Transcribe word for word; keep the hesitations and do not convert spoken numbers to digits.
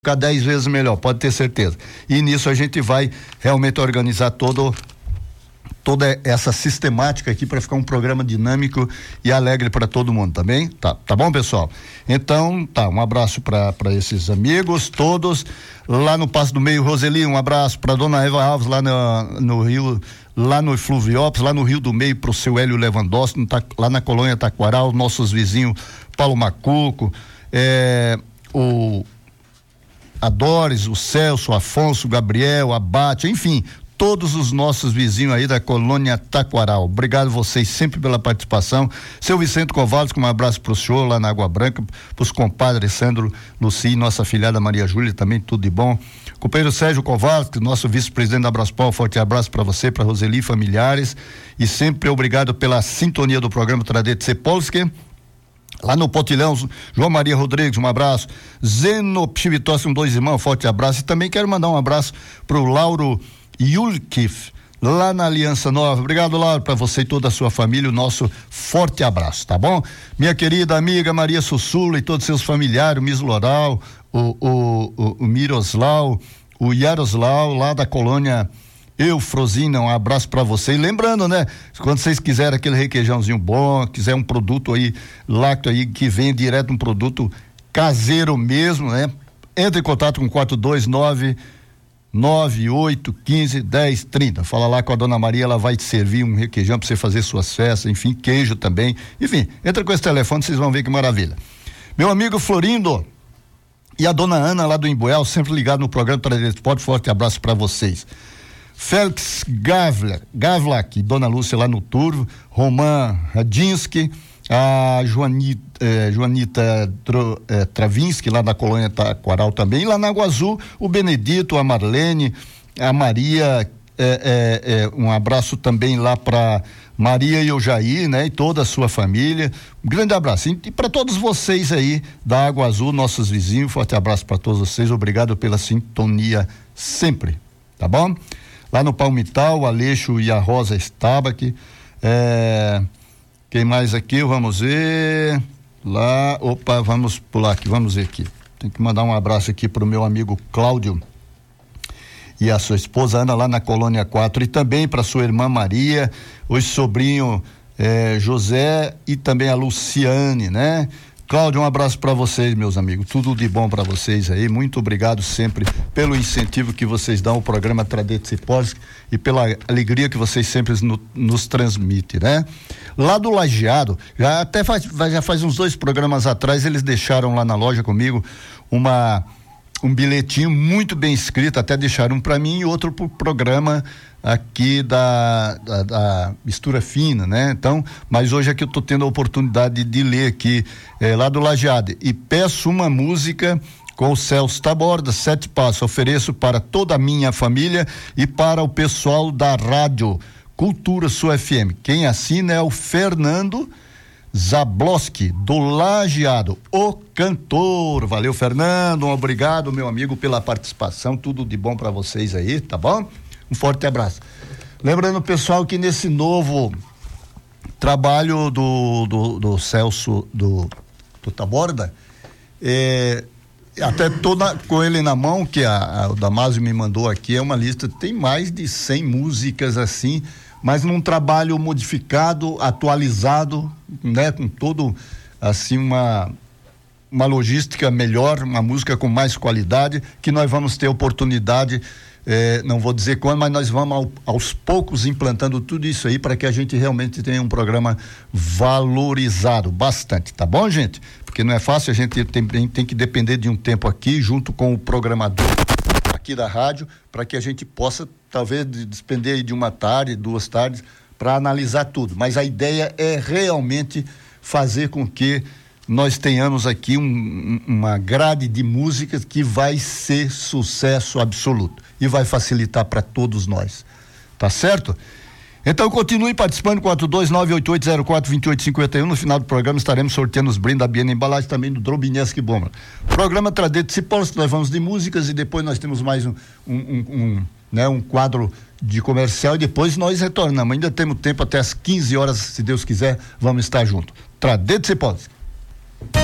ficar dez vezes melhor, pode ter certeza. E nisso a gente vai realmente organizar todo toda essa sistemática aqui para ficar um programa dinâmico e alegre para todo mundo, tá bem? Tá, tá bom, pessoal? Então, tá, um abraço para esses amigos todos lá no Passo do Meio. Roseli, um abraço para dona Eva Alves lá no, no Rio, lá no Fluviópolis, lá no Rio do Meio, pro seu Hélio Lewandowski, no, lá na colônia Taquaral, nossos vizinhos Paulo Macuco, é, o a Doris, o Celso, o Afonso, o Gabriel, o Abate, enfim, todos os nossos vizinhos aí da colônia Taquaral. Obrigado vocês sempre pela participação. Seu Vicente Kovalski, um abraço pro senhor lá na Água Branca, pros compadres Sandro, Luci e nossa filhada Maria Júlia, também tudo de bom. Companheiro Sérgio Kovalski, nosso vice-presidente da Abraspal, forte abraço para você, para Roseli e familiares, e sempre obrigado pela sintonia do programa Tradete Cepolski. Lá no Potilhão, João Maria Rodrigues, um abraço. Zeno Pchivitosse, um dois irmãos, forte abraço. E também quero mandar um abraço pro Lauro Yulkif, lá na Aliança Nova. Obrigado, Lauro, para você e toda a sua família, o nosso forte abraço, tá bom? Minha querida amiga Maria Sussula e todos seus familiares, o Misloral, o, o, o, o Miroslau, o Yaroslau, lá da colônia Eufrosina, um abraço para você. E lembrando, né, quando vocês quiserem aquele requeijãozinho bom, quiser um produto aí, lácteo aí, que vem direto, um produto caseiro mesmo, né? Entre em contato com quatro dois nove, nove oito um cinco, um zero três zero. Fala lá com a dona Maria, ela vai te servir um requeijão para você fazer suas festas, enfim, queijo também. Enfim, entra com esse telefone, vocês vão ver que maravilha. Meu amigo Florindo e a dona Ana lá do Imbuel, sempre ligado no programa Tradete Esporte, forte abraço para vocês. Félix Gavla, Gavlak, Dona Lúcia lá no Turvo, Roman Radinski, a Joanita, eh, Joanita Tro, eh, Travinski, lá da colônia Taquaral também, e lá na Água Azul, o Benedito, a Marlene, a Maria, eh, eh, eh, um abraço também lá para Maria e o Jair, né? E toda a sua família, um grande abraço, e, e para todos vocês aí da Água Azul, nossos vizinhos, forte abraço para todos vocês, obrigado pela sintonia sempre, tá bom? Lá no Palmital, o Aleixo e a Rosa Stabac, é, quem mais aqui, vamos ver, lá, opa, vamos pular aqui, vamos ver aqui, tem que mandar um abraço aqui pro meu amigo Cláudio e a sua esposa Ana lá na Colônia quatro, e também para sua irmã Maria, o sobrinho é, José e também a Luciane, né? Cláudio, um abraço para vocês, meus amigos, tudo de bom para vocês aí, muito obrigado sempre pelo incentivo que vocês dão ao programa Tradete Cepolski e pela alegria que vocês sempre no, nos transmitem, né? Lá do Lajeado, já até faz, já faz uns dois programas atrás, eles deixaram lá na loja comigo uma um bilhetinho muito bem escrito, até deixaram um para mim e outro pro programa aqui da, da, da Mistura Fina, né? Então, mas hoje aqui eu tô tendo a oportunidade de, de ler aqui, eh, lá do Lajeado, e peço uma música com o Celso Taborda, Sete Passos, ofereço para toda a minha família e para o pessoal da rádio Cultura Sul F M. Quem assina é o Fernando Zabloski, do Lajeado, o cantor. Valeu, Fernando, um obrigado, meu amigo, pela participação, tudo de bom para vocês aí, tá bom? Um forte abraço. Lembrando, pessoal, que nesse novo trabalho do, do, do Celso, do, do Taborda, é, até tô na, com ele na mão, que a, a, o Damásio me mandou aqui, é uma lista, tem mais de cem músicas assim, mas num trabalho modificado, atualizado, né? Com todo, assim, uma uma logística melhor, uma música com mais qualidade, que nós vamos ter oportunidade, eh, não vou dizer quando, mas nós vamos ao, aos poucos implantando tudo isso aí para que a gente realmente tenha um programa valorizado bastante, tá bom, gente? Porque não é fácil, a gente tem, tem que depender de um tempo aqui, junto com o programador aqui da rádio, para que a gente possa talvez despender de uma tarde, duas tardes, para analisar tudo. Mas a ideia é realmente fazer com que nós tenhamos aqui um, uma grade de músicas que vai ser sucesso absoluto e vai facilitar para todos nós. Tá certo? Então continue participando, quatro dois nove oito oito zero quatro dois oito cinco um. No final do programa estaremos sorteando os brindes da Biena Embalagem, também do Drobineski Bomba. Programa Tradete Cepolski, nós vamos de músicas e depois nós temos mais um, um, um, um, né, um quadro de comercial e depois nós retornamos. Ainda temos tempo até as quinze horas, se Deus quiser, vamos estar juntos. Tradete Cepolski.